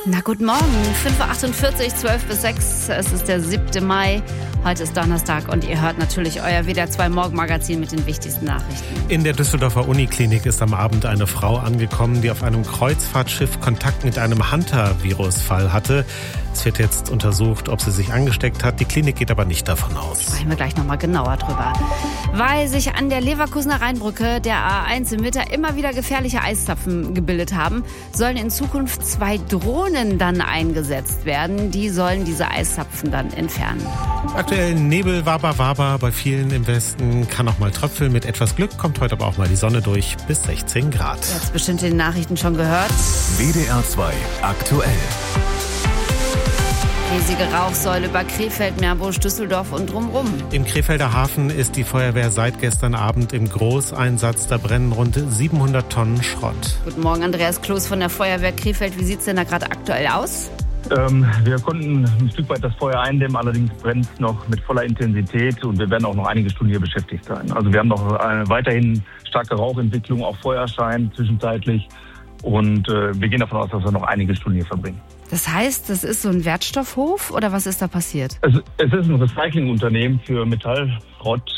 Na, guten Morgen, 5.48 Uhr, 12 bis 6. Es ist der 7. Mai. Heute ist Donnerstag und ihr hört natürlich euer WDR 2 Morgenmagazin mit den wichtigsten Nachrichten. In der Düsseldorfer Uniklinik ist am Abend eine Frau angekommen, die auf einem Kreuzfahrtschiff Kontakt mit einem Hunter-Virus-Fall hatte. Es wird jetzt untersucht, ob sie sich angesteckt hat. Die Klinik geht aber nicht davon aus. Sprechen wir gleich nochmal genauer drüber. Weil sich an der Leverkusener Rheinbrücke, der A1 im Winter, immer wieder gefährliche Eiszapfen gebildet haben, sollen in Zukunft 2 Drohnen dann eingesetzt werden. Die sollen diese Eiszapfen dann entfernen. Aktuell Nebel, Waber, bei vielen im Westen kann auch mal tröpfeln. Mit etwas Glück kommt heute aber auch mal die Sonne durch, bis 16 Grad. Jetzt bestimmt in den Nachrichten schon gehört. WDR 2 aktuell. Riesige Rauchsäule über Krefeld, Meerbusch, Düsseldorf und drumherum. Im Krefelder Hafen ist die Feuerwehr seit gestern Abend im Großeinsatz. Da brennen rund 700 Tonnen Schrott. Guten Morgen, Andreas Kloß von der Feuerwehr Krefeld. Wie sieht es denn da gerade aktuell aus? Wir konnten ein Stück weit das Feuer eindämmen, allerdings brennt es noch mit voller Intensität und wir werden auch noch einige Stunden hier beschäftigt sein. Also wir haben noch weiterhin starke Rauchentwicklung, auch Feuerschein zwischenzeitlich und wir gehen davon aus, dass wir noch einige Stunden hier verbringen. Das heißt, das ist so ein Wertstoffhof oder was ist da passiert? Es ist ein Recyclingunternehmen für Metallschrott,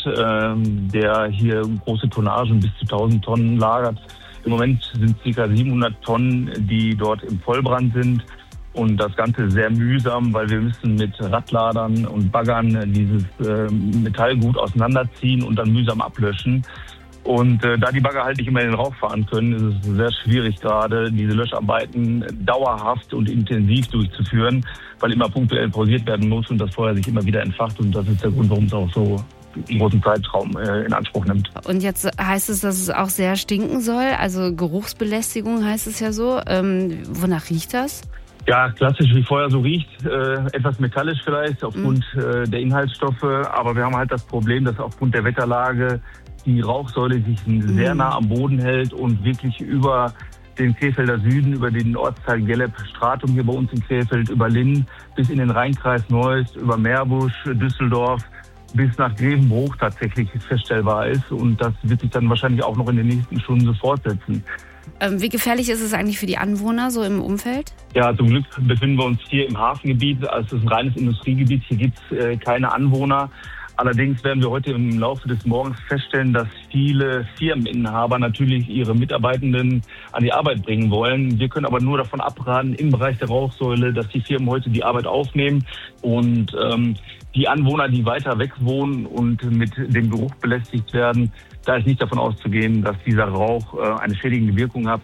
der hier große Tonnagen bis zu 1000 Tonnen lagert. Im Moment sind ca. 700 Tonnen, die dort im Vollbrand sind. Und das Ganze sehr mühsam, weil wir müssen mit Radladern und Baggern dieses Metallgut auseinanderziehen und dann mühsam ablöschen. Und da die Bagger halt nicht immer in den Rauch fahren können, ist es sehr schwierig gerade, diese Löscharbeiten dauerhaft und intensiv durchzuführen, weil immer punktuell pausiert werden muss und das Feuer sich immer wieder entfacht. Und das ist der Grund, warum es auch so einen großen Zeitraum in Anspruch nimmt. Und jetzt heißt es, dass es auch sehr stinken soll, also Geruchsbelästigung heißt es ja so. Wonach riecht das? Ja, klassisch wie Feuer so riecht, etwas metallisch vielleicht aufgrund der Inhaltsstoffe, aber wir haben halt das Problem, dass aufgrund der Wetterlage die Rauchsäule sich sehr nah am Boden hält und wirklich über den Krefelder Süden, über den Ortsteil Gelleb-Stratum hier bei uns in Krefeld, über Linn bis in den Rheinkreis Neuss, über Meerbusch, Düsseldorf bis nach Grevenbruch tatsächlich feststellbar ist und das wird sich dann wahrscheinlich auch noch in den nächsten Stunden so fortsetzen. Wie gefährlich ist es eigentlich für die Anwohner so im Umfeld? Ja, zum Glück befinden wir uns hier im Hafengebiet. Also es ist ein reines Industriegebiet. Hier gibt es keine Anwohner. Allerdings werden wir heute im Laufe des Morgens feststellen, dass viele Firmeninhaber natürlich ihre Mitarbeitenden an die Arbeit bringen wollen. Wir können aber nur davon abraten, im Bereich der Rauchsäule, dass die Firmen heute die Arbeit aufnehmen und die Anwohner, die weiter weg wohnen und mit dem Geruch belästigt werden, da ist nicht davon auszugehen, dass dieser Rauch eine schädigende Wirkung hat.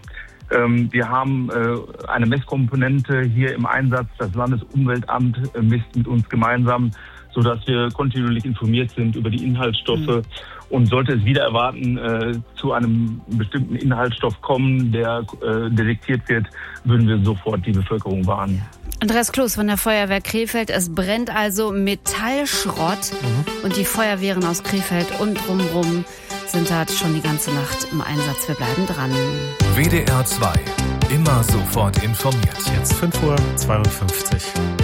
Wir haben eine Messkomponente hier im Einsatz. Das Landesumweltamt misst mit uns gemeinsam, sodass wir kontinuierlich informiert sind über die Inhaltsstoffe. Und sollte es wieder erwarten, zu einem bestimmten Inhaltsstoff kommen, der detektiert wird, würden wir sofort die Bevölkerung warnen. Andreas Kloß von der Feuerwehr Krefeld. Es brennt also Metallschrott und die Feuerwehren aus Krefeld und drumherum sind da schon die ganze Nacht im Einsatz. Wir bleiben dran. WDR 2. Immer sofort informiert. Jetzt 5.52 Uhr.